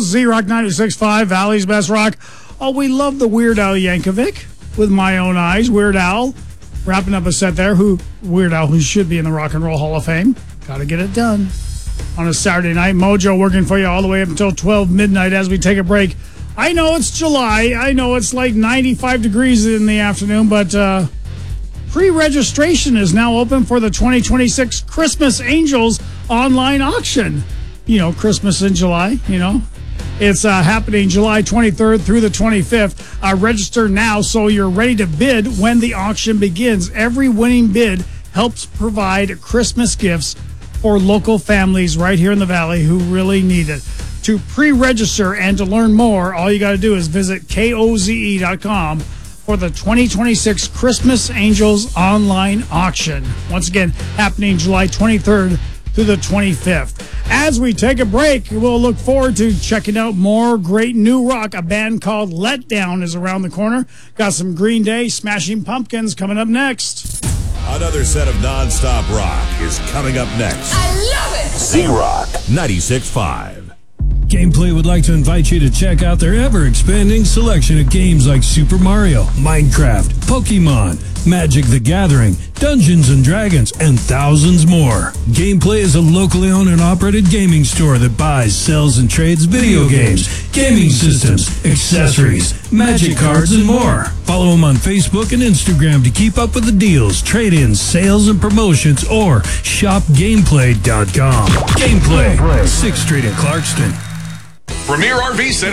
Z-Rock 96.5, Valley's Best Rock. Oh, we love the Weird Al Yankovic with My Own Eyes. Weird Al wrapping up a set there. Weird Al, who should be in the Rock and Roll Hall of Fame. Got to get it done on a Saturday night. Mojo working for you all the way up until 12 midnight as we take a break. I know it's July. I know it's like 95 degrees in the afternoon, but pre-registration is now open for the 2026 Christmas Angels online auction. You know, Christmas in July, you know. It's happening July 23rd through the 25th. Register now so you're ready to bid when the auction begins. Every winning bid helps provide Christmas gifts for local families right here in the Valley who really need it. To pre-register and to learn more, all you got to do is visit koze.com for the 2026 Christmas Angels online auction. Once again, happening July 23rd through the 25th. As we take a break, we'll look forward to checking out more great new rock. A band called Letdown is around the corner. Got some Green Day, Smashing Pumpkins coming up next. Another set of non-stop rock is coming up next. I love it! Z-Rock 96.5. Gameplay would like to invite you to check out their ever-expanding selection of games like Super Mario, Minecraft, Pokemon, Magic the Gathering, Dungeons & Dragons, and thousands more. Gameplay is a locally owned and operated gaming store that buys, sells, and trades video games, gaming systems, accessories, magic cards, and more. Follow them on Facebook and Instagram to keep up with the deals, trade-ins, sales, and promotions, or shopgameplay.com. Gameplay, 6th Street in Clarkston. Premier RV Center.